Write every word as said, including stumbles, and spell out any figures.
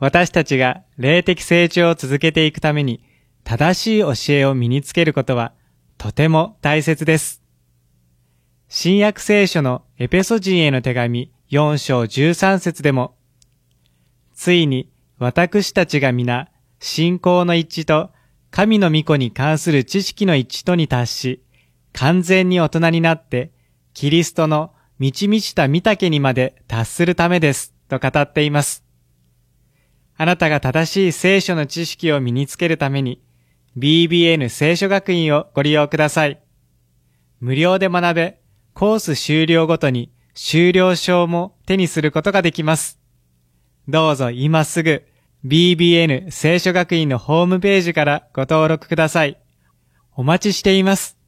私たちが霊的成長を続けていくために正しい教えを身につけることはとても大切です。新約聖書のエペソ人への手紙よん章じゅうさん節でも、ついに私たちが皆信仰の一致と神の御子に関する知識の一致とに達し、完全に大人になってキリストの満ち満ちた御岳にまで達するためですと語っています。あなたが正しい聖書の知識を身につけるために ビービーエヌ 聖書学院をご利用ください。無料で学べ、コース終了ごとに修了証も手にすることができます。どうぞ今すぐ ビービーエヌ 聖書学院のホームページからご登録ください。お待ちしています。